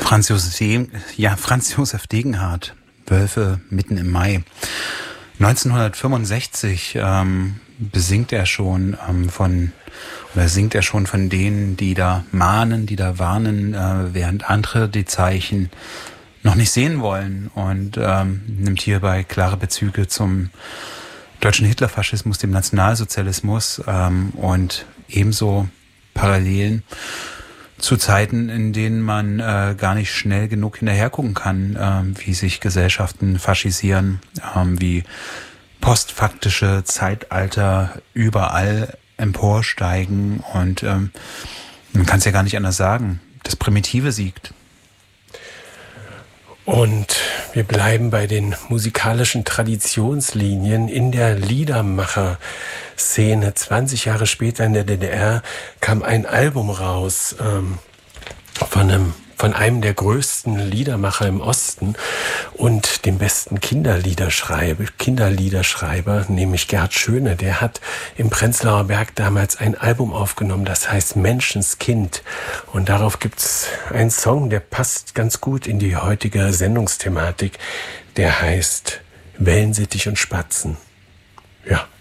Franz Josef Degenhardt, Wölfe mitten im Mai. 1965 singt er schon von denen, die da mahnen, die da warnen, während andere die Zeichen noch nicht sehen wollen, und nimmt hierbei klare Bezüge zum deutschen Hitlerfaschismus, dem Nationalsozialismus, und ebenso Parallelen zu Zeiten, in denen man gar nicht schnell genug hinterhergucken kann, wie sich Gesellschaften faschisieren, wie postfaktische Zeitalter überall emporsteigen, und man kann es ja gar nicht anders sagen. Das Primitive siegt. Und wir bleiben bei den musikalischen Traditionslinien in der Liedermacher-Szene. 20 Jahre später in der DDR kam ein Album raus von einem der größten Liedermacher im Osten und dem besten Kinderliederschreiber, nämlich Gerd Schöne. Der hat im Prenzlauer Berg damals ein Album aufgenommen, das heißt Menschenskind. Und darauf gibt's einen Song, der passt ganz gut in die heutige Sendungsthematik. Der heißt Wellensittich und Spatzen. Ja.